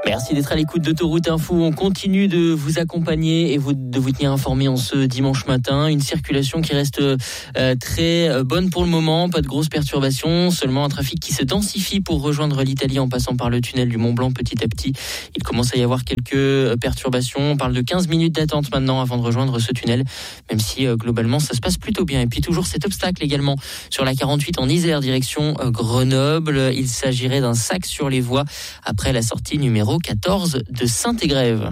Merci d'être à l'écoute d'Autoroute Info. On continue de vous accompagner et de vous tenir informés en ce dimanche matin. Une circulation qui reste très bonne pour le moment. Pas de grosses perturbations. Seulement un trafic qui se densifie pour rejoindre l'Italie en passant par le tunnel du Mont Blanc petit à petit. Il commence à y avoir quelques perturbations. On parle de 15 minutes d'attente maintenant avant de rejoindre ce tunnel. Même si globalement ça se passe plutôt bien. Et puis toujours cet obstacle également sur la 48 en Isère direction Grenoble. Il s'agirait d'un sac sur les voies après la sortie numéro 14 de Saint-Égrève.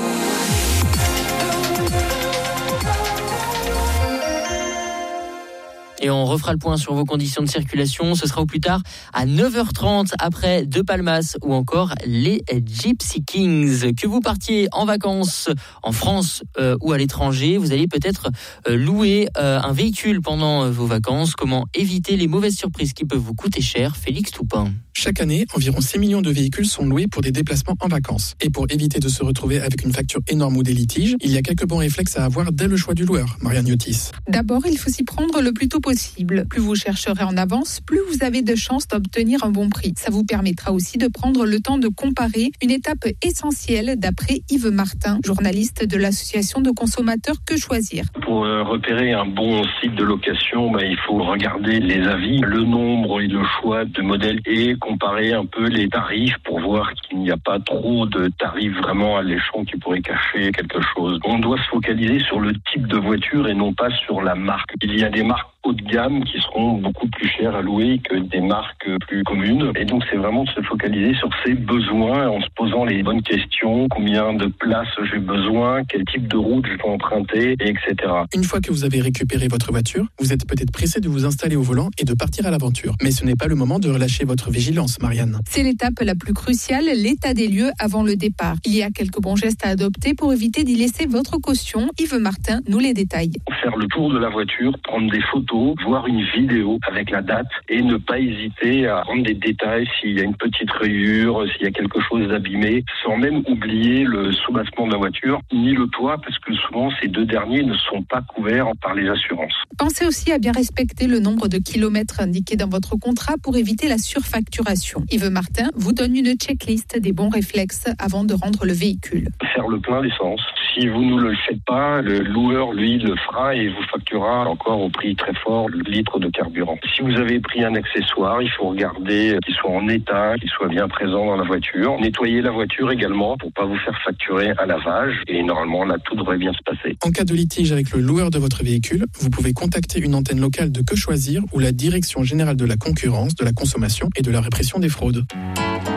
Et on refera le point sur vos conditions de circulation. Ce sera au plus tard à 9h30 après De Palmas ou encore les Gypsy Kings. Que vous partiez en vacances en France ou à l'étranger, vous allez peut-être louer un véhicule pendant vos vacances. Comment éviter les mauvaises surprises qui peuvent vous coûter cher? Félix Toupin. Chaque année, environ 6 millions de véhicules sont loués pour des déplacements en vacances. Et pour éviter de se retrouver avec une facture énorme ou des litiges, il y a quelques bons réflexes à avoir dès le choix du loueur. Marianne Yotis. D'abord, il faut s'y prendre le plus tôt possible. Plus vous chercherez en avance, plus vous avez de chances d'obtenir un bon prix. Ça vous permettra aussi de prendre le temps de comparer, une étape essentielle d'après Yves Martin, journaliste de l'association de consommateurs Que Choisir. Pour repérer un bon site de location, il faut regarder les avis, le nombre et le choix de modèles et comparer un peu les tarifs pour voir qu'il n'y a pas trop de tarifs vraiment alléchants qui pourraient cacher quelque chose. On doit se focaliser sur le type de voiture et non pas sur la marque. Il y a des marques haut de gamme qui seront beaucoup plus chères à louer que des marques plus communes. Et donc, c'est vraiment de se focaliser sur ses besoins en se posant les bonnes questions. Combien de places j'ai besoin? Quel type de route je peux emprunter? Etc. Une fois que vous avez récupéré votre voiture, vous êtes peut-être pressé de vous installer au volant et de partir à l'aventure. Mais ce n'est pas le moment de relâcher votre vigilance, Marianne. C'est l'étape la plus cruciale, l'état des lieux avant le départ. Il y a quelques bons gestes à adopter pour éviter d'y laisser votre caution. Yves Martin nous les détaille. Faire le tour de la voiture, prendre des photos, voir une vidéo avec la date et ne pas hésiter à prendre des détails s'il y a une petite rayure, s'il y a quelque chose d'abîmé, sans même oublier le soubassement de la voiture, ni le toit, parce que souvent ces deux derniers ne sont pas couverts par les assurances. Pensez aussi à bien respecter le nombre de kilomètres indiqués dans votre contrat pour éviter la surfacturation. Yves Martin vous donne une checklist des bons réflexes avant de rendre le véhicule. Faire le plein d'essence. Si vous ne le faites pas, le loueur, lui, le fera et vous facturera encore au prix très fort le litre de carburant. Si vous avez pris un accessoire, il faut regarder qu'il soit en état, qu'il soit bien présent dans la voiture. Nettoyer la voiture également pour pas vous faire facturer un lavage et normalement là tout devrait bien se passer. En cas de litige avec le loueur de votre véhicule, vous pouvez contacter une antenne locale de Que Choisir ou la Direction Générale de la Concurrence, de la Consommation et de la Répression des Fraudes.